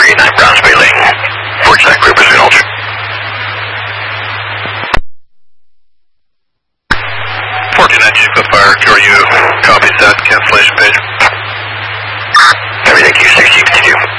39 Browns Bay Lane. Fortune Group is in Ultra. 49 Chief of Fire, QRU, copies that, cancellation page. Everything Q652.